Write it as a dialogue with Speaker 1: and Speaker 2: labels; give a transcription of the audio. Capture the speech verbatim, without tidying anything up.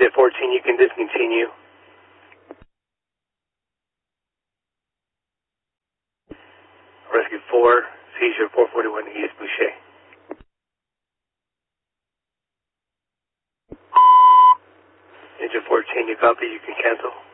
Speaker 1: Engine fourteen, you can discontinue. Rescue four, seizure four forty-one East Boucher. Engine fourteen, you copy, you can cancel.